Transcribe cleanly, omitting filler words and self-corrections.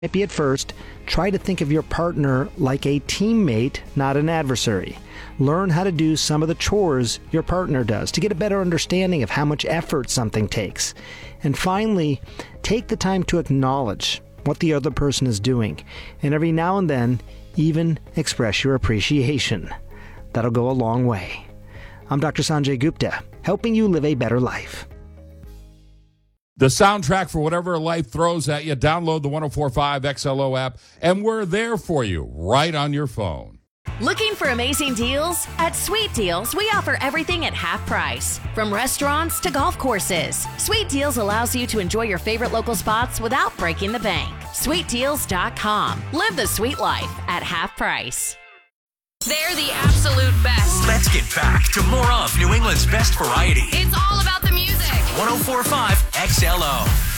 Might be at first, try to think of your partner like a teammate, not an adversary. Learn how to do some of the chores your partner does to get a better understanding of how much effort something takes. And finally, take the time to acknowledge what the other person is doing, and every now and then, even express your appreciation. That'll go a long way. I'm Dr. Sanjay Gupta, helping you live a better life. The soundtrack for whatever life throws at you. Download the 104.5 XLO app, and we're there for you right on your phone. Looking for amazing deals? At Sweet Deals, we offer everything at half price. From restaurants to golf courses, Sweet Deals allows you to enjoy your favorite local spots without breaking the bank. SweetDeals.com. Live the sweet life at half price. They're the absolute best. Let's get back to more of New England's best variety. It's all about the music. 104.5 XLO.